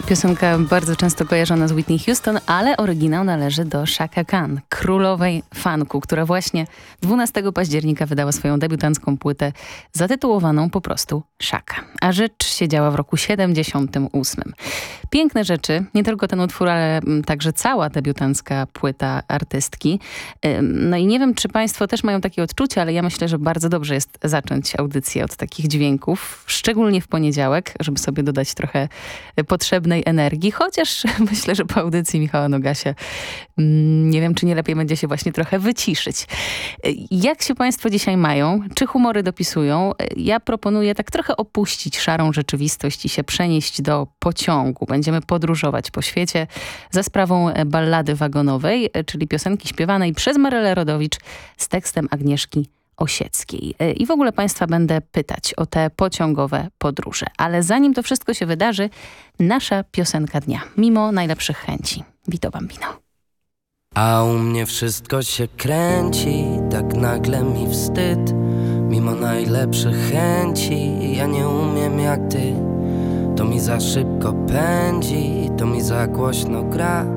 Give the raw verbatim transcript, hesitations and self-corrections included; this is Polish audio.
Piosenka bardzo często kojarzona z Whitney Houston, ale oryginał należy do Chaka Khan, królowej funku, która właśnie dwunastego października wydała swoją debiutancką płytę zatytułowaną po prostu Chaka. A rzecz się działa w roku siedemdziesiątym ósmym. Piękne rzeczy, nie tylko ten utwór, ale także cała debiutancka płyta artystki. No i nie wiem, czy państwo też mają takie odczucia, ale ja myślę, że bardzo dobrze jest zacząć audycję od takich dźwięków, szczególnie w poniedziałek, żeby sobie dodać trochę potrzebnej energii, chociaż myślę, że po audycji Michała Nogasia nie wiem, czy nie lepiej będzie się właśnie trochę wyciszyć. Jak się państwo dzisiaj mają? Czy humory dopisują? Ja proponuję tak trochę opuścić szarą rzeczywistość i się przenieść do pociągu. Będziemy podróżować po świecie za sprawą ballady wagonowej, czyli piosenki śpiewanej przez Marylę Rodowicz z tekstem Agnieszki Osieckiej. I w ogóle państwa będę pytać o te pociągowe podróże. Ale zanim to wszystko się wydarzy, nasza piosenka dnia. Mimo najlepszych chęci. Vito Bambino. A u mnie wszystko się kręci, tak nagle mi wstyd. Mimo najlepszych chęci, ja nie umiem jak ty. To mi za szybko pędzi, to mi za głośno gra.